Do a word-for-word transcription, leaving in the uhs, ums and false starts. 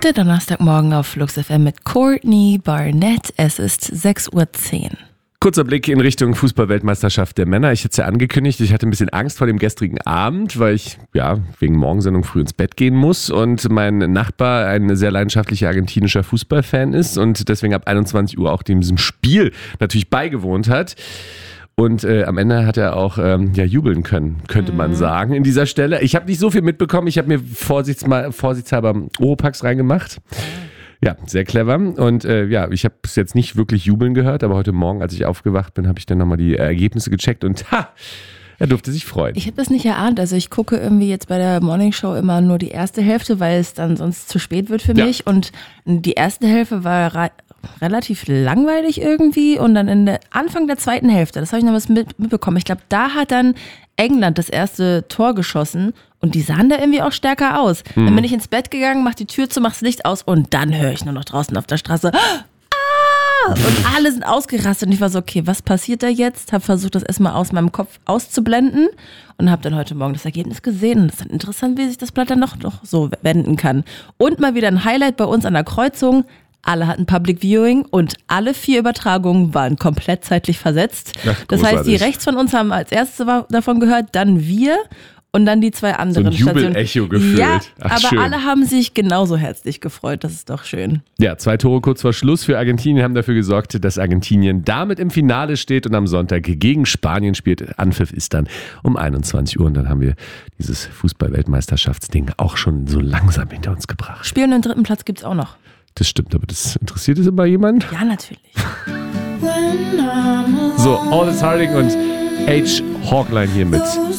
Der Donnerstagmorgen auf Flux F M mit Courtney Barnett. Es ist sechs Uhr zehn. Kurzer Blick in Richtung Fußball-Weltmeisterschaft der Männer. Ich hatte es ja angekündigt, ich hatte ein bisschen Angst vor dem gestrigen Abend, weil ich ja wegen Morgensendung früh ins Bett gehen muss und mein Nachbar ein sehr leidenschaftlicher argentinischer Fußballfan ist und deswegen ab einundzwanzig Uhr auch diesem Spiel natürlich beigewohnt hat. Und äh, am Ende hat er auch ähm, ja, jubeln können, könnte man sagen, in dieser Stelle. Ich habe nicht so viel mitbekommen, ich habe mir vorsichtsmal, vorsichtshalber Oropax reingemacht. Ja, sehr clever. Und äh, ja, ich habe es jetzt nicht wirklich jubeln gehört, aber heute Morgen, als ich aufgewacht bin, habe ich dann nochmal die Ergebnisse gecheckt und ha, er durfte sich freuen. Ich habe das nicht erahnt. Also ich gucke irgendwie jetzt bei der Morningshow immer nur die erste Hälfte, weil es dann sonst zu spät wird für Ja. mich. Und die erste Hälfte war re- relativ langweilig irgendwie. Und dann in der Anfang der zweiten Hälfte, das habe ich noch was mit, mitbekommen. Ich glaube, da hat dann England das erste Tor geschossen. Und die sahen da irgendwie auch stärker aus. Mhm. Dann bin ich ins Bett gegangen, mach die Tür zu, mach das Licht aus und dann höre ich nur noch draußen auf der Straße ah! Und alle sind ausgerastet und ich war so, okay, was passiert da jetzt? Habe versucht, das erstmal aus meinem Kopf auszublenden und habe dann heute Morgen das Ergebnis gesehen. Und es ist interessant, wie sich das Blatt dann noch, noch so wenden kann. Und mal wieder ein Highlight bei uns an der Kreuzung. Alle hatten Public Viewing und alle vier Übertragungen waren komplett zeitlich versetzt. Ja, das heißt, die rechts von uns haben als erstes davon gehört, dann wir. Und dann die zwei anderen so ein Jubel-Echo gefühlt. Ja, Ach, aber schön. alle haben sich genauso herzlich gefreut. Das ist doch schön. Ja, zwei Tore kurz vor Schluss für Argentinien haben dafür gesorgt, dass Argentinien damit im Finale steht und am Sonntag gegen Spanien spielt. Anpfiff ist dann um einundzwanzig Uhr und dann haben wir dieses Fußball-Weltmeisterschaftsding auch schon so langsam hinter uns gebracht. Spiel und den dritten Platz gibt's auch noch. Das stimmt, aber das interessiert es immer jemand? Ja, natürlich. So, All is Harding und H. Hawkline hier mit